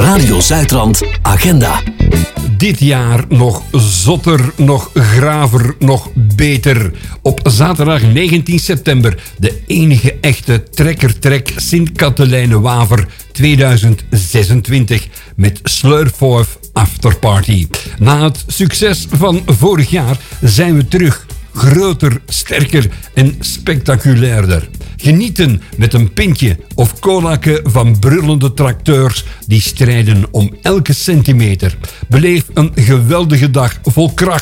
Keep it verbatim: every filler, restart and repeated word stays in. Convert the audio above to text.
Radio Zuidrand Agenda. Dit jaar nog zotter, nog graver, nog beter. Op zaterdag negentien september de enige echte Trekker-Trek Sint-Katelijne-Waver tweeduizend zesentwintig met Slurfhof Afterparty. Na het succes van vorig jaar zijn we terug. Groter, sterker en spectaculairder. Genieten met een pintje of colaken van brullende tracteurs die strijden om elke centimeter. Beleef een geweldige dag vol kracht